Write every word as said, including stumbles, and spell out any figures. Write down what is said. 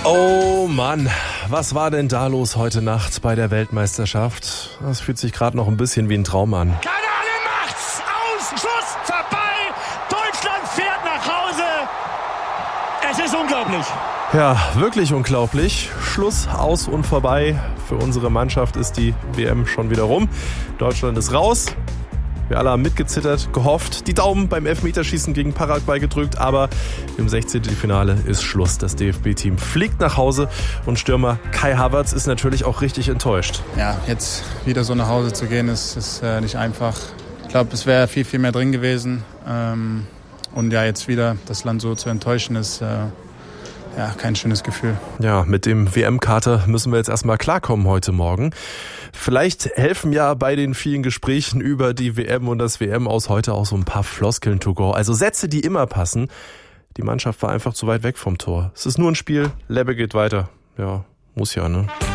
Oh Mann, was war denn da los heute Nacht bei der Weltmeisterschaft? Das fühlt sich gerade noch ein bisschen wie ein Traum an. Kanane macht's! Aus! Schuss! Vorbei! Deutschland fährt nach Hause! Es ist unglaublich! Ja, wirklich unglaublich. Schluss, aus und vorbei. Für unsere Mannschaft ist die W M schon wieder rum. Deutschland ist raus. Wir alle haben mitgezittert, gehofft, die Daumen beim Elfmeterschießen gegen Paraguay gedrückt, aber im Sechzehntelfinale ist Schluss. Das D F B-Team fliegt nach Hause und Stürmer Kai Havertz ist natürlich auch richtig enttäuscht. Ja, jetzt wieder so nach Hause zu gehen, ist, ist äh, nicht einfach. Ich glaube, es wäre viel, viel mehr drin gewesen. Ähm, und ja, jetzt wieder das Land so zu enttäuschen, ist äh, ja kein schönes Gefühl. Ja, mit dem W M-Kater müssen wir jetzt erstmal klarkommen heute Morgen. Vielleicht helfen ja bei den vielen Gesprächen über die W M und das W M aus heute auch so ein paar Floskeln to go. Also Sätze, die immer passen. Die Mannschaft war einfach zu weit weg vom Tor. Es ist nur ein Spiel, Lebbe geht weiter. Ja, muss ja, ne?